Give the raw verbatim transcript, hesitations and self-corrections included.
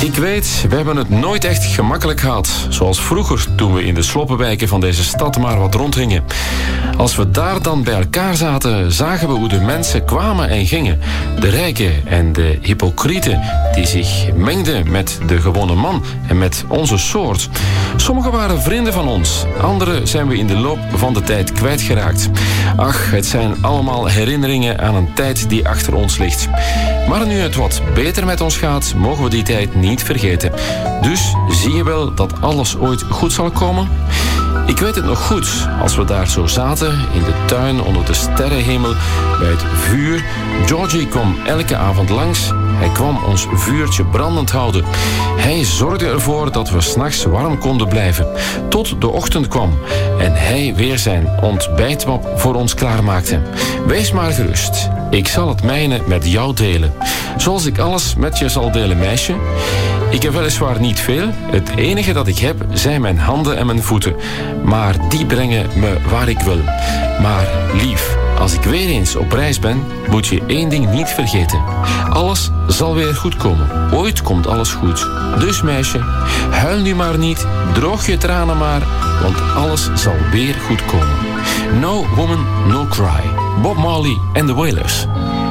Ik weet, we hebben het nooit echt gemakkelijk gehad. Zoals vroeger, toen we in de sloppenwijken van deze stad maar wat rondhingen. Als we daar dan bij elkaar zaten, zagen we hoe de mensen kwamen en gingen. De rijken en de hypocrieten, die zich mengden met de gewone man en met onze soort. Sommigen waren vrienden van ons, anderen zijn we in de loop van de tijd kwijtgeraakt. Ach, het zijn allemaal herinneringen aan een tijd die achter ons ligt. Maar nu het wat beter met ons gaat, mogen we die tijd niet vergeten. Dus zie je wel dat alles ooit goed zal komen? Ik weet het nog goed, als we daar zo zaten, in de tuin onder de sterrenhemel, bij het vuur. Georgie kwam elke avond langs. Hij kwam ons vuurtje brandend houden. Hij zorgde ervoor dat we 's nachts warm konden blijven, tot de ochtend kwam en hij weer zijn ontbijtmap voor ons klaarmaakte. Wees maar gerust. Ik zal het mijne met jou delen. Zoals ik alles met je zal delen, meisje. Ik heb weliswaar niet veel. Het enige dat ik heb zijn mijn handen en mijn voeten. Maar die brengen me waar ik wil. Maar lief, als ik weer eens op reis ben, moet je één ding niet vergeten. Alles zal weer goed komen. Ooit komt alles goed. Dus meisje, huil nu maar niet. Droog je tranen maar, want alles zal weer goed komen. No woman, no cry. Bob Marley and the Wailers.